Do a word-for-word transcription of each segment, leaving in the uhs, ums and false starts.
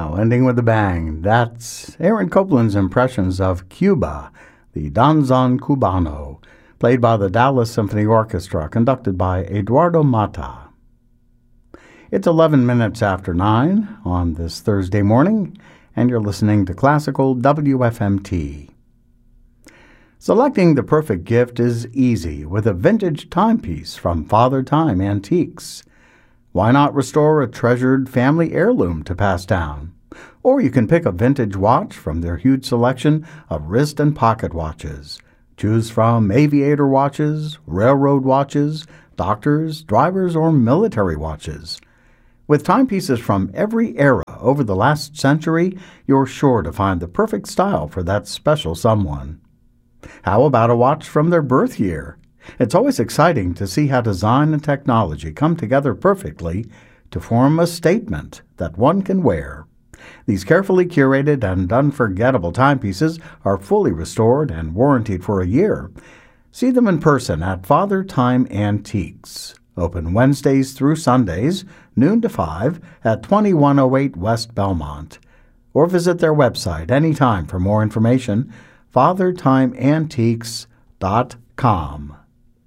Now, ending with a bang, that's Aaron Copland's impressions of Cuba, the Danzón Cubano, played by the Dallas Symphony Orchestra, conducted by Eduardo Mata. It's eleven minutes after nine on this Thursday morning, and you're listening to Classical W F M T. Selecting the perfect gift is easy with a vintage timepiece from Father Time Antiques. Why not restore a treasured family heirloom to pass down? Or you can pick a vintage watch from their huge selection of wrist and pocket watches. Choose from aviator watches, railroad watches, doctors, drivers, or military watches. With timepieces from every era over the last century, you're sure to find the perfect style for that special someone. How about a watch from their birth year? It's always exciting to see how design and technology come together perfectly to form a statement that one can wear. These carefully curated and unforgettable timepieces are fully restored and warranted for a year. See them in person at Father Time Antiques. Open Wednesdays through Sundays, noon to five, at twenty-one oh eight West Belmont. Or visit their website anytime for more information, father time antiques dot com.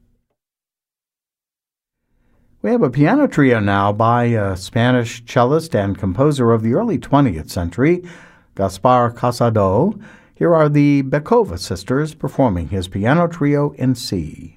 We have a piano trio now by a Spanish cellist and composer of the early twentieth century, Gaspar Casado. Here are the Bekova sisters performing his piano trio in C.